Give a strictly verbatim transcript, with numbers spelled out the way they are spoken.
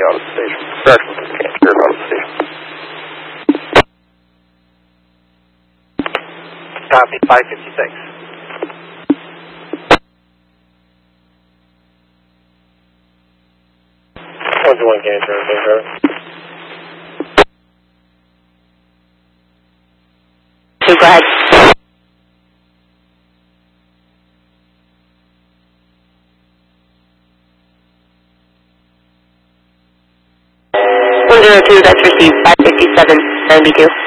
out of the station. Correction, can't hear out of the station. Copy, five fifty-six. one two one, can't turn, can't turn. Two, go ahead. one zero two, that's received, five fifty-seven ninety-two.